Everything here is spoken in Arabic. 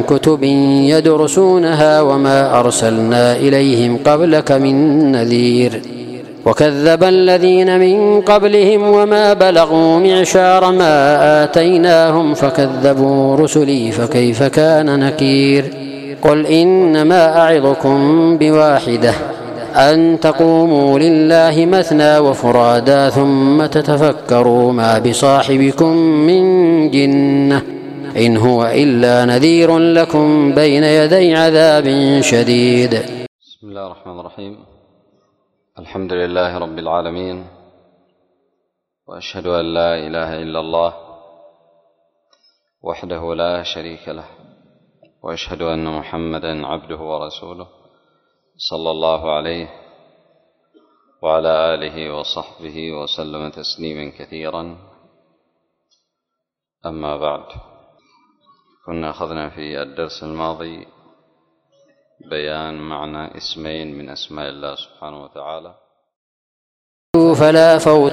كتب يدرسونها وما أرسلنا إليهم قبلك من نذير وكذب الذين من قبلهم وما بلغوا معشار ما آتيناهم فكذبوا رسلي فكيف كان نكير قل إنما أعظكم بواحدة أن تقوموا لله مثنى وفرادا ثم تتفكروا ما بصاحبكم من جنة إن هو إلا نذير لكم بين يدي عذاب شديد. بسم الله الرحمن الرحيم. الحمد لله رب العالمين، وأشهد أن لا إله إلا الله وحده لا شريك له، وأشهد أن محمدا عبده ورسوله صلى الله عليه وعلى آله وصحبه وسلم تسليما كثيرا. أما بعد، كنا أخذنا في الدرس الماضي بيان معنى اسمين من أسماء الله سبحانه وتعالى. فلا فوت